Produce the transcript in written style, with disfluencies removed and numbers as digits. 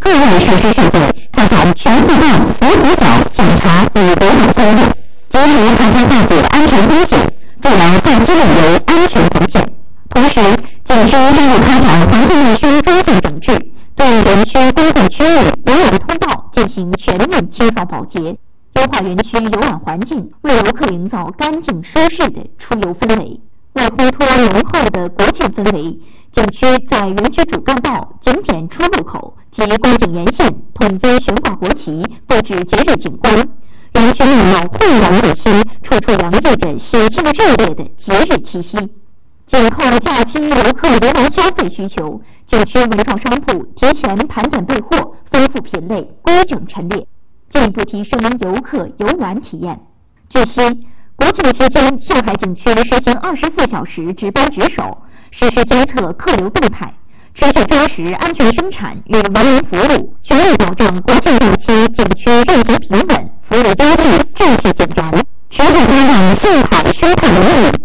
户外设施设备，开展全速道、无死角检查与围堵作业，及时排查化解安全风险，筑牢假期旅游安全防线。同时，景区深入开展环境卫生专项整治，对园区公共区域、游览通道进行全面清扫保洁，优化园区游览环境，为游客营造干净舒适的出游氛围。为烘托浓厚的国庆氛围，景区在园区主干道、景点出入口及观景沿线统一悬挂国旗，布置节日景观。园区内貌焕然一新，处处洋溢着喜庆热烈的节日气息。紧扣假期游客游玩消费需求，景区文创商铺提前盘点备货，丰富品类，规整陈列，进一步提升游客游玩体验。据悉，国庆期间，上海景区实行24小时值班值守，实时监测客流动态，持续扎实安全生产与文明服务，全力保障国庆假期景区运行平稳，服务优质，秩序井然，持续发展上海生态文明